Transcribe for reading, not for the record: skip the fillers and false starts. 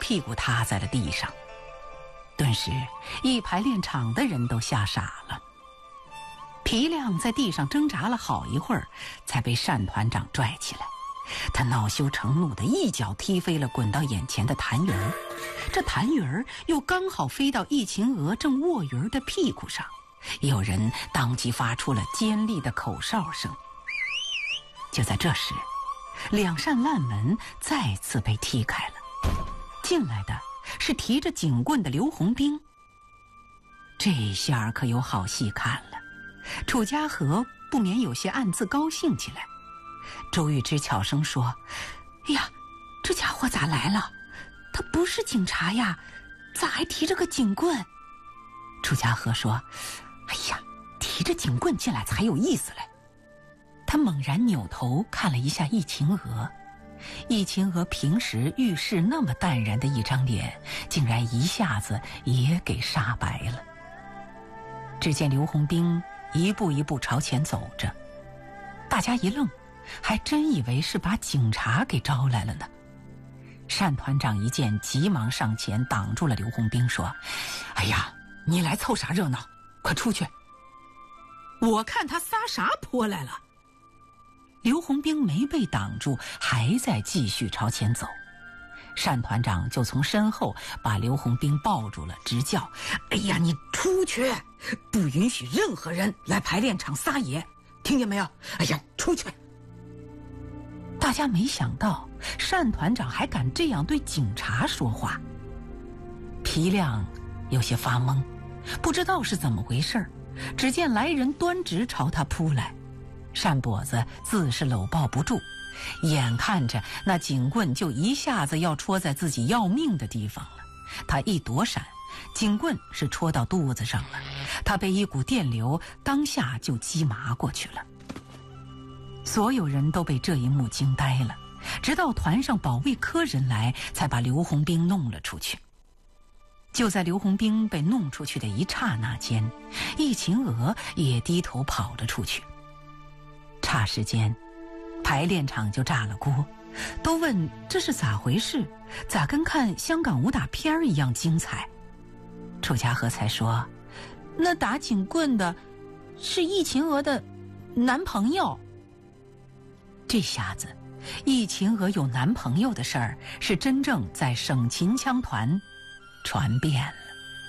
屁股塌在了地上。顿时一排练场的人都吓傻了。皮亮在地上挣扎了好一会儿，才被单团长拽起来。他恼羞成怒地一脚踢飞了滚到眼前的痰盂儿，这痰盂儿又刚好飞到易秦娥正卧鱼儿的屁股上，有人当即发出了尖利的口哨声。就在这时，两扇烂门再次被踢开了，进来的是提着警棍的刘洪兵。这下可有好戏看了，楚家和不免有些暗自高兴起来。周玉芝悄声说：“哎呀，这家伙咋来了？他不是警察呀，咋还提着个警棍？”楚家和说：“哎呀，提着警棍进来才有意思嘞。”他猛然扭头看了一下易秦娥，易秦娥平时遇事那么淡然的一张脸，竟然一下子也给煞白了。只见刘洪兵一步一步朝前走着，大家一愣，还真以为是把警察给招来了呢。单团长一见，急忙上前挡住了刘洪兵，说：“哎呀，你来凑啥热闹？快出去！我看他撒啥泼来了。”刘洪兵没被挡住，还在继续朝前走。单团长就从身后把刘洪兵抱住了，直叫：“哎呀，你出去！不允许任何人来排练场撒野，听见没有？哎呀，出去！”大家没想到单团长还敢这样对警察说话。皮亮有些发懵，不知道是怎么回事。只见来人端直朝他扑来，单跛子自是搂抱不住，眼看着那警棍就一下子要戳在自己要命的地方了。他一躲闪，警棍是戳到肚子上了，他被一股电流当下就击麻过去了。所有人都被这一幕惊呆了，直到团上保卫科人来，才把刘洪兵弄了出去。就在刘洪兵被弄出去的一刹那间，易秦娥也低头跑了出去。霎时间，排练场就炸了锅，都问这是咋回事，咋跟看香港武打片一样精彩。楚家和才说，那打警棍的是易秦娥的男朋友。这下子易秦娥有男朋友的事儿是真正在省秦腔团传遍了。